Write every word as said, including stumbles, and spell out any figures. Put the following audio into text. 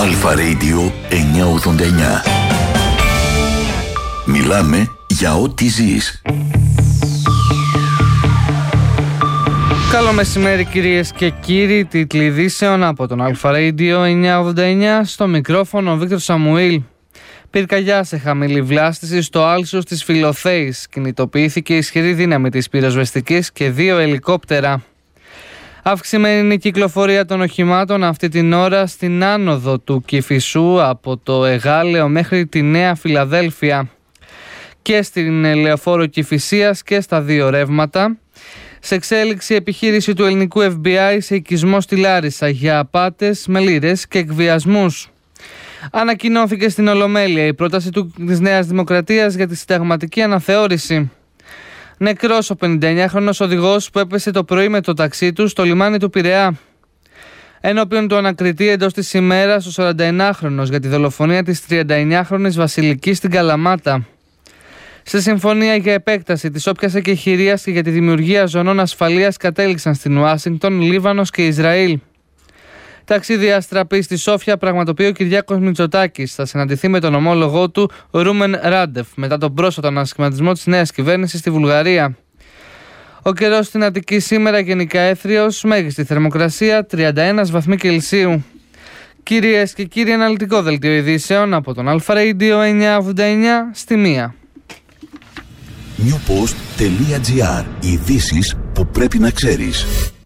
Αλφα Radio εννιακόσια ογδόντα εννιά. Μιλάμε για ό,τι ζεις. Καλό μεσημέρι κυρίες και κύριοι, τίτλοι ειδήσεων από τον Αλφα Radio εννιακόσια ογδόντα εννιά, στο μικρόφωνο ο Βίκτορ Σαμουήλ. Πυρκαγιά σε χαμηλή βλάστηση στο άλσος της Φιλοθέης. Κινητοποιήθηκε ισχυρή δύναμη της πυροσβεστικής και δύο ελικόπτερα. Αυξημένη είναι η κυκλοφορία των οχημάτων αυτή την ώρα στην άνοδο του Κηφισού από το Εγάλεο μέχρι τη Νέα Φιλαδέλφια και στην Λεωφόρο Κηφισίας και στα δύο ρεύματα. Σε εξέλιξη επιχείρηση του ελληνικού εφ μπι άι σε οικισμό στη Λάρισα για απάτες με λίρες και εκβιασμούς. Ανακοινώθηκε στην Ολομέλεια η πρόταση του, της Νέας Δημοκρατίας για τη συνταγματική αναθεώρηση. Νεκρός ο πενηνταεννιάχρονος οδηγός που έπεσε το πρωί με το ταξί του στο λιμάνι του Πειραιά. Ενώπιον του ανακριτή εντός της ημέρας ο σαρανταεννιάχρονος για τη δολοφονία της τριανταεννιάχρονης Βασιλικής στην Καλαμάτα. Σε συμφωνία για επέκταση της όποιας εκεχηρίας και για τη δημιουργία ζωνών ασφαλείας κατέληξαν στην Ουάσιγκτον, Λίβανος και Ισραήλ. Ταξίδι αστραπή στη Σόφια πραγματοποιεί ο Κυριάκος Μητσοτάκης. Θα συναντηθεί με τον ομόλογό του Ρούμεν Ράντεφ μετά τον πρόσφατο ανασχηματισμό της νέας κυβέρνησης στη Βουλγαρία. Ο καιρός στην Αττική σήμερα γενικά έθριος, μέγιστη θερμοκρασία τριάντα ένα βαθμοί Κελσίου. Κυρίες και κύριοι, αναλυτικό δελτίο ειδήσεων από τον Αλφα Radio εννιακόσια ογδόντα εννιά στη μία. newpost.gr. Ειδήσεις που πρέπει να ξέρεις.